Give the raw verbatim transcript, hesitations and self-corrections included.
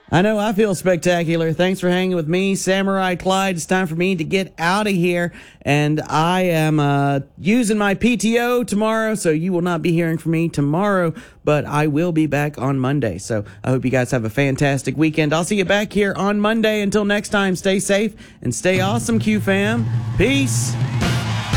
I know I feel spectacular. Thanks for hanging with me, Samurai Clyde. It's time for me to get out of here. And I am uh, using my P T O tomorrow, so you will not be hearing from me tomorrow, but I will be back on Monday. So I hope you guys have a fantastic weekend. I'll see you back here on Monday. Until next time, stay safe and stay awesome, Q fam. Peace.